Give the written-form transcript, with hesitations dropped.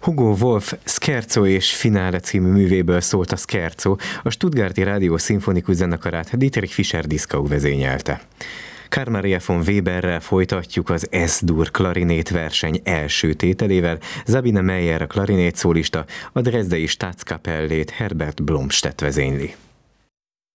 Hugo Wolf Scherzo és Finale című művéből szólt a Scherzo, a Stuttgarti Rádió Szimfonikus Zenekarát Dietrich Fischer-Dieskau vezényelte. Carl Maria von Weberrel folytatjuk az S-dur klarinét verseny első tételével, Sabine Meyer a klarinét szólista, a Dresdei Staatskapellét Herbert Blomstedt vezényli.